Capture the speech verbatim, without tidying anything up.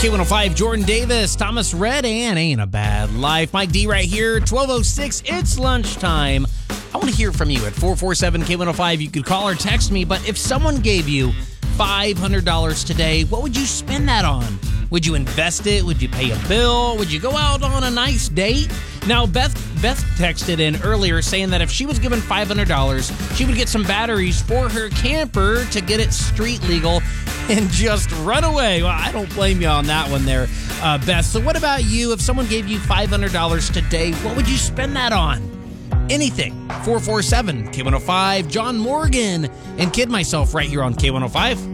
K one oh five, Jordan Davis, Thomas Red, and Ain't a Bad Life. Mike D right here, twelve oh six, it's lunchtime. I want to hear from you at four four seven K one oh five. You could call or text me, but if someone gave you five hundred dollars today, what would you spend that on? Would you invest it? Would you pay a bill? Would you go out on a nice date? Now, Beth Beth texted in earlier saying that if she was given five hundred dollars, she would get some batteries for her camper to get it street legal and just run away. Well, I don't blame you on that one there, uh, Beth. So what about you? If someone gave you five hundred dollars today, what would you spend that on? Anything. four four seven K one oh five, John Morgan, and Kid Myself right here on K one oh five.